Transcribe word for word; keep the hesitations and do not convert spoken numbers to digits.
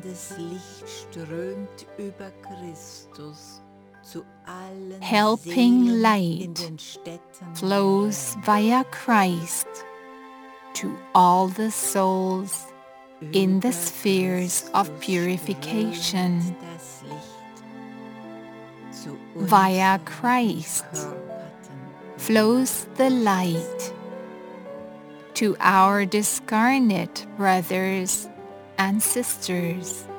Helping light flows via Christ to all the souls in the spheres of purification. Via Christ flows the light to our discarnate brothers and sisters.